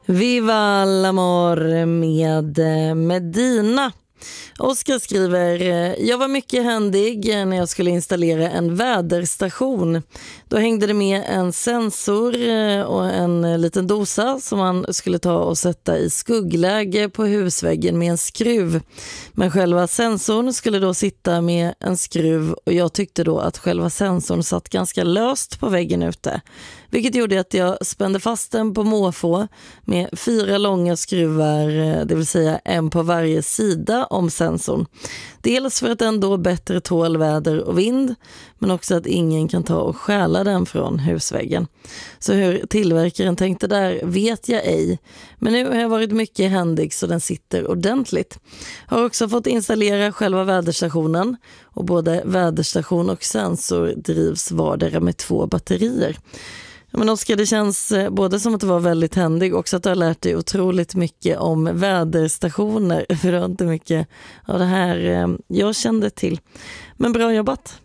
Viva l'amor med Medina. Oskar skriver: jag var mycket händig när jag skulle installera en väderstation. Då hängde det med en sensor och en liten dosa som man skulle ta och sätta i skuggläge på husväggen med en skruv. Men själva sensorn skulle då sitta med en skruv och jag tyckte då att själva sensorn satt ganska löst på väggen ute. Vilket gjorde att jag spände fast den på måfå med 4 långa skruvar, det vill säga en på varje sida om sensorn. Dels för att den då bättre tål väder och vind, men också att ingen kan ta och stjäla den från husväggen. Så hur tillverkaren tänkte där vet jag ej. Men nu har jag varit mycket händig så den sitter ordentligt. Har också fått installera själva väderstationen och både väderstation och sensor drivs vardera med 2 batterier. Men Oskar, det känns både som att det var väldigt händig och också att du har lärt dig otroligt mycket om väderstationer. För det var inte mycket av det här jag kände till. Men bra jobbat!